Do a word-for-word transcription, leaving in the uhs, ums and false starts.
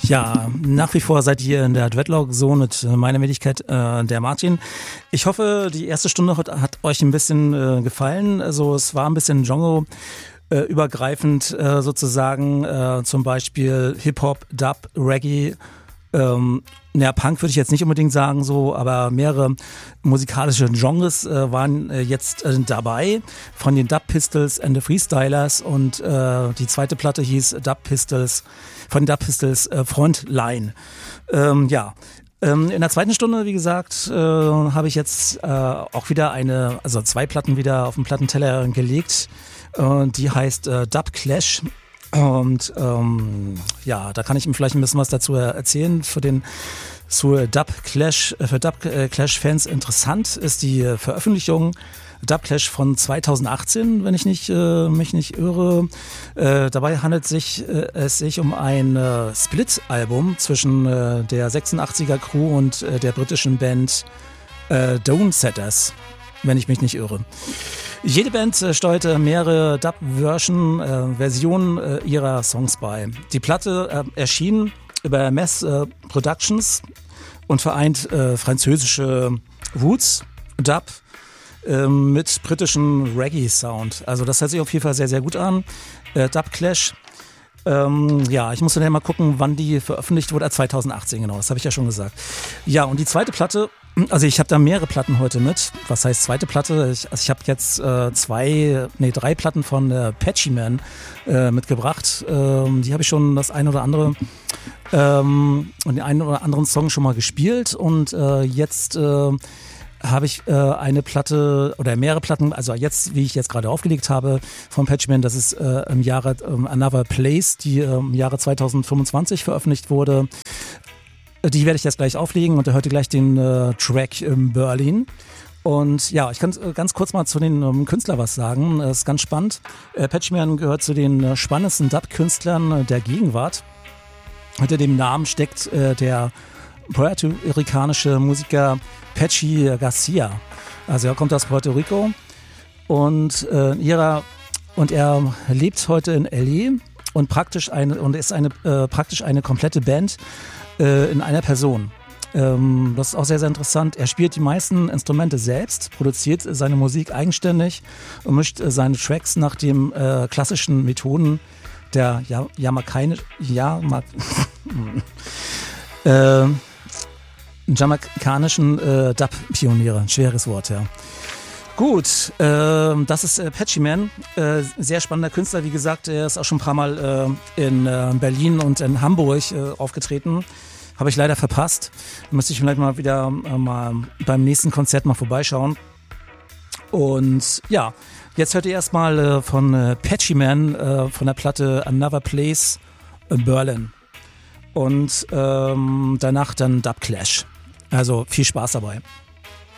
Ja, nach wie vor seid ihr in der Dreadlock-Zone mit meiner Wenigkeit, äh, der Martin. Ich hoffe, die erste Stunde hat, hat euch ein bisschen äh, gefallen. Also es war ein bisschen Genre äh, übergreifend äh, sozusagen, äh, zum Beispiel Hip-Hop, Dub, Reggae, ähm, ja, Punk würde ich jetzt nicht unbedingt sagen so, aber mehrere musikalische Genres äh, waren äh, jetzt äh, dabei, von den Dub Pistols and the Freestylers, und äh, die zweite Platte hieß Dub Pistols, von Dub Pistols äh, Frontline. Ähm, ja, ähm, in der zweiten Stunde, wie gesagt, äh, habe ich jetzt äh, auch wieder eine, also zwei Platten wieder auf den Plattenteller gelegt. Äh, die heißt äh, Dub Clash. Und ähm, ja, da kann ich ihm vielleicht ein bisschen was dazu erzählen. Für den zu Dub Clash, für Dub Clash Fans interessant ist die Veröffentlichung Dub Clash von zweitausendachtzehn, wenn ich nicht äh, mich nicht irre. Äh, dabei handelt sich, äh, es sich um ein äh, Split-Album zwischen äh, der sechsundachtziger Crew und äh, der britischen Band äh, Donesetters, wenn ich mich nicht irre. Jede Band äh, steuerte mehrere Dub-Version, äh, Versionen äh, ihrer Songs bei. Die Platte äh, erschien über Mess äh, Productions und vereint äh, französische Roots, Dub, äh, mit britischem Reggae-Sound. Also das hört sich auf jeden Fall sehr, sehr gut an. Äh, Dub Clash. Ähm, ja, ich muss dann mal gucken, wann die veröffentlicht wurde. zweitausendachtzehn, genau, das habe ich ja schon gesagt. Ja, und die zweite Platte, also ich habe da mehrere Platten heute mit. Was heißt zweite Platte? Ich, also ich habe jetzt äh, zwei, nee, drei Platten von äh, Patchy Man äh, mitgebracht. Ähm, die habe ich schon das ein oder andere ähm, und den einen oder anderen Song schon mal gespielt. Und äh, jetzt äh, habe ich äh, eine Platte oder mehrere Platten, also jetzt, wie ich jetzt gerade aufgelegt habe, von Patchy Man, das ist äh, im Jahre ähm, Another Place, die äh, im Jahre zweitausendfünfundzwanzig veröffentlicht wurde. Die werde ich jetzt gleich auflegen und da hört ihr gleich den äh, Track in Berlin. Und ja, ich kann äh, ganz kurz mal zu den ähm, Künstlern was sagen. Das ist ganz spannend. Äh, Patchy Man gehört zu den äh, spannendsten Dub-Künstlern äh, der Gegenwart. Hinter dem Namen steckt äh, der puerto-ricanische Musiker Patchy Garcia. Also er kommt aus Puerto Rico und äh, ihrer und er lebt heute in L A und praktisch eine und ist eine äh, praktisch eine komplette Band äh, in einer Person. Ähm, das ist auch sehr, sehr interessant. Er spielt die meisten Instrumente selbst, produziert seine Musik eigenständig und mischt äh, seine Tracks nach den äh, klassischen Methoden der ja, Jamaikaner, Jama, äh, jamaikanischen äh, Dub-Pioniere. Schweres Wort, ja. Gut, äh, das ist äh, Patchy Man. Äh, sehr spannender Künstler, wie gesagt. Er ist auch schon ein paar Mal äh, in äh, Berlin und in Hamburg äh, aufgetreten. Habe ich leider verpasst. Müsste ich vielleicht mal wieder äh, mal beim nächsten Konzert mal vorbeischauen. Und ja, jetzt hört ihr erstmal äh, von äh, Patchy Man äh, von der Platte Another Place in Berlin. Und ähm, danach dann Dub Clash. Also viel Spaß dabei.